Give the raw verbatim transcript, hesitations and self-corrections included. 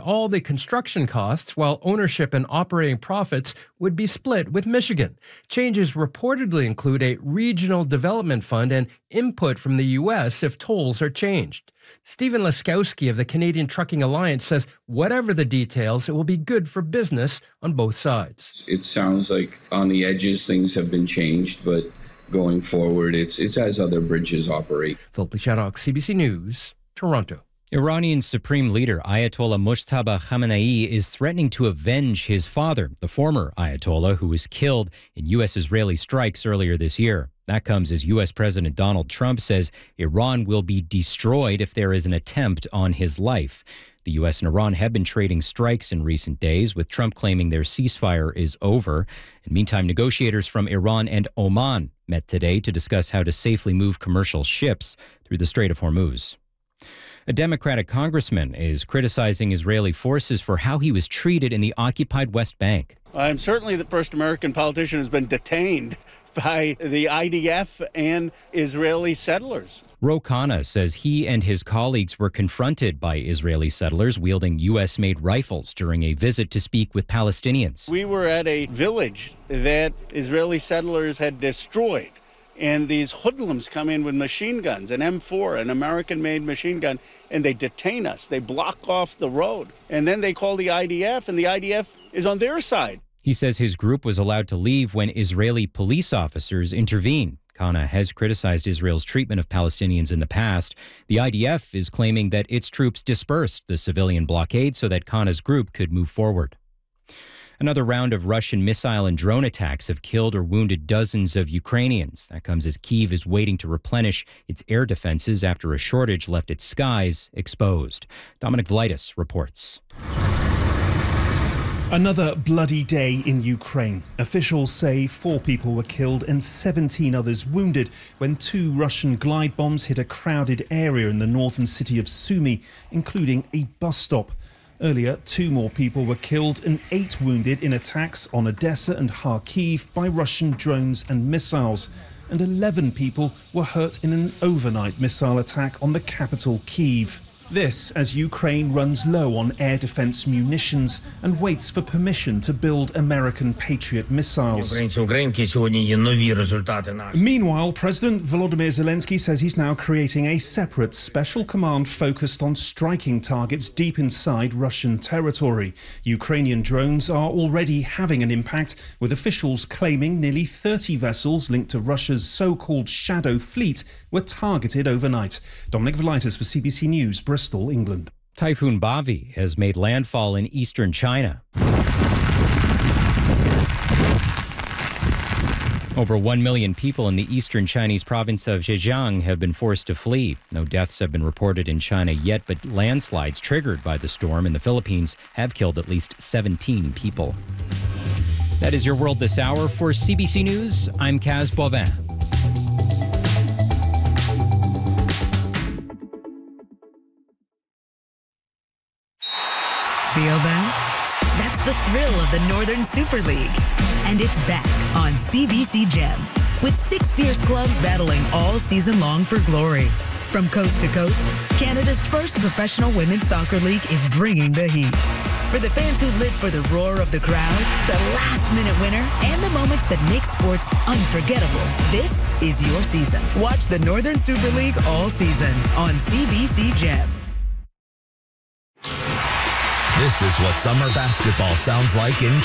all the construction costs, while ownership and operating profits would be split with Michigan. Changes reportedly include a regional development fund and input from the U S if tolls are changed. Stephen Laskowski of the Canadian Trucking Alliance says whatever the details, it will be good for business on both sides. It sounds like on the edges things have been changed, but going forward, it's it's as other bridges operate. Philip Shaddock, C B C News, Toronto. Iranian Supreme Leader Ayatollah Mojtaba Khamenei is threatening to avenge his father, the former Ayatollah, who was killed in U S-Israeli strikes earlier this year. That comes as U S President Donald Trump says Iran will be destroyed if there is an attempt on his life. The U S and Iran have been trading strikes in recent days, with Trump claiming their ceasefire is over. And meantime, negotiators from Iran and Oman met today to discuss how to safely move commercial ships through the Strait of Hormuz. A Democratic congressman is criticizing Israeli forces for how he was treated in the occupied West Bank. I'm certainly the first American politician who's been detained by the I D F and Israeli settlers. Ro Khanna says he and his colleagues were confronted by Israeli settlers wielding U S-made rifles during a visit to speak with Palestinians. We were at a village that Israeli settlers had destroyed. And these hoodlums come in with machine guns, an M four, an American-made machine gun, and they detain us. They block off the road. And then they call the I D F, and the I D F is on their side. He says his group was allowed to leave when Israeli police officers intervened. Khanna has criticized Israel's treatment of Palestinians in the past. The I D F is claiming that its troops dispersed the civilian blockade so that Khanna's group could move forward. Another round of Russian missile and drone attacks have killed or wounded dozens of Ukrainians. That comes as Kyiv is waiting to replenish its air defenses after a shortage left its skies exposed. Dominic Vlitis reports. Another bloody day in Ukraine. Officials say four people were killed and seventeen others wounded when two Russian glide bombs hit a crowded area in the northern city of Sumy, including a bus stop. Earlier, two more people were killed and eight wounded in attacks on Odessa and Kharkiv by Russian drones and missiles. And eleven people were hurt in an overnight missile attack on the capital, Kyiv. This as Ukraine runs low on air defense munitions and waits for permission to build American Patriot missiles. Meanwhile, President Volodymyr Zelensky says he's now creating a separate special command focused on striking targets deep inside Russian territory. Ukrainian drones are already having an impact, with officials claiming nearly thirty vessels linked to Russia's so-called shadow fleet were targeted overnight. Dominic Vlitis for C B C News, Bristol, England. Typhoon Bavi has made landfall in eastern China. Over one million people in the eastern Chinese province of Zhejiang have been forced to flee. No deaths have been reported in China yet, but landslides triggered by the storm in the Philippines have killed at least seventeen people. That is your world this hour. For C B C News, I'm Kaz Bovin. Feel that? That's the thrill of the Northern Super League. And it's back on C B C Gem, with six fierce clubs battling all season long for glory. From coast to coast, Canada's first professional women's soccer league is bringing the heat. For the fans who live for the roar of the crowd, the last-minute winner, and the moments that make sports unforgettable, this is your season. Watch the Northern Super League all season on C B C Gem. This is what summer basketball sounds like in